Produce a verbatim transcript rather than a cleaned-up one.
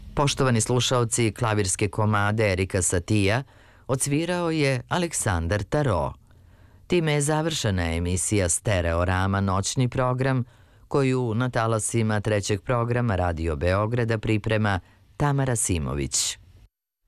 Poštovani slušaoci, klavirske komade Erika Satija odsvirao je Aleksandar Taro. Time je završena emisija Stereorama noćni program, koju na talasima trećeg programa Radio Beograda priprema Tamara Simović.